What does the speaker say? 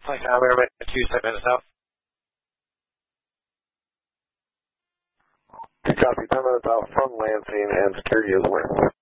Flight Tower, Airway 27 minutes out. Copy, 10 minutes out from Lansing, and security is where?